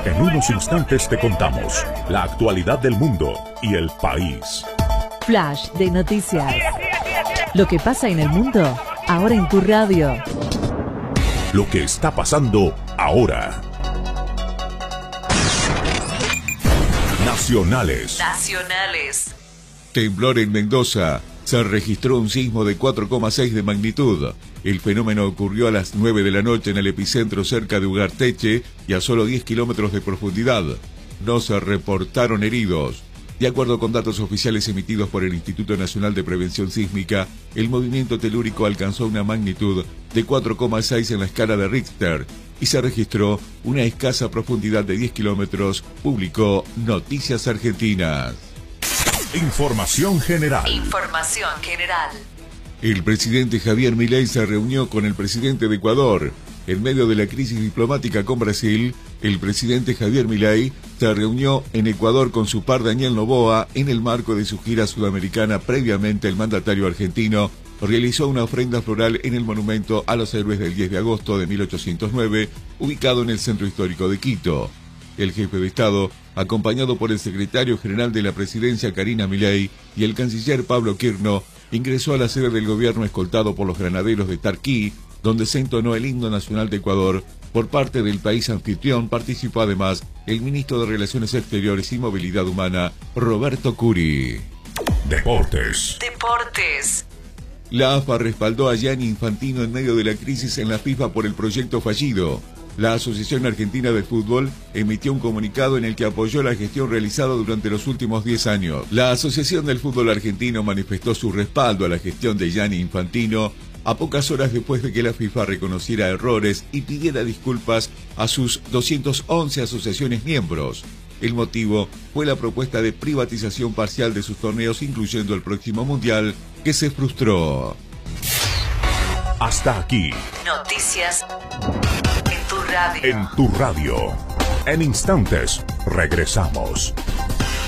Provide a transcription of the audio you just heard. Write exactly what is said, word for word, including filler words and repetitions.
En unos instantes te contamos la actualidad del mundo y el país. Flash de noticias. Lo que pasa en el mundo, ahora en tu radio. Lo que está pasando ahora. Nacionales. Nacionales. Temblor en Mendoza. Se registró un sismo de cuatro coma seis de magnitud. El fenómeno ocurrió a las nueve de la noche en el epicentro cerca de Ugarteche y a solo diez kilómetros de profundidad. No se reportaron heridos. De acuerdo con datos oficiales emitidos por el Instituto Nacional de Prevención Sísmica, el movimiento telúrico alcanzó una magnitud de cuatro coma seis en la escala de Richter y se registró una escasa profundidad de diez kilómetros, publicó Noticias Argentinas. Información general. Información general. El presidente Javier Milei se reunió con el presidente de Ecuador. En medio de la crisis diplomática con Brasil, el presidente Javier Milei se reunió en Ecuador con su par Daniel Noboa en el marco de su gira sudamericana. Previamente, el mandatario argentino realizó una ofrenda floral en el monumento a los héroes del diez de agosto de mil ochocientos nueve, ubicado en el centro histórico de Quito. El jefe de Estado, acompañado por el secretario general de la presidencia Karina Milei y el canciller Pablo Quirno, ingresó a la sede del gobierno escoltado por los granaderos de Tarquí, donde se entonó el himno nacional de Ecuador. Por parte del país anfitrión participó además el ministro de Relaciones Exteriores y Movilidad Humana, Roberto Curi. Deportes. Deportes. La A F A respaldó a Gianni Infantino en medio de la crisis en la FIFA por el proyecto fallido. La Asociación Argentina de Fútbol emitió un comunicado en el que apoyó la gestión realizada durante los últimos diez años. La Asociación del Fútbol Argentino manifestó su respaldo a la gestión de Gianni Infantino a pocas horas después de que la FIFA reconociera errores y pidiera disculpas a sus doscientas once asociaciones miembros. El motivo fue la propuesta de privatización parcial de sus torneos, incluyendo el próximo Mundial, que se frustró. Hasta aquí. Noticias en tu radio. En tu radio. En instantes, regresamos.